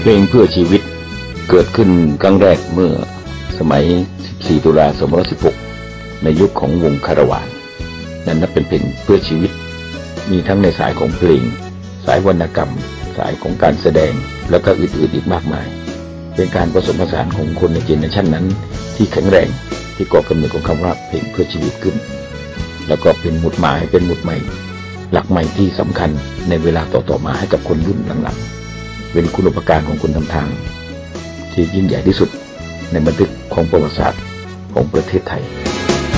เพลงเพื่อชีวิตเกิดขึ้นครั้งแรกเมื่อสมัย 14 ตุลา 2516 ในยุคของวงคาราวานนั้นนับเป็นเพลงเพื่อชีวิตมีทั้งในสายของเพลงสายวรรณกรรมสายของการแสดงแล้วก็อื่นๆอีกมากมายเป็นการผสมผสานของคนในเจเนอเรชันนั้นที่แข็งแรงที่ก่อกำเนิดของคำว่าเพลงเพื่อชีวิตขึ้นแล้วก็เป็นหมุดหมายเป็นหมุดใหม่หลักใหม่ที่สำคัญในเวลาต่อๆมาให้กับคนรุ่นหลังๆเป็นคุณูปการของคนทำทางที่ยิ่งใหญ่ที่สุดในบันทึกของประวัติศาสตร์ของประเทศไทย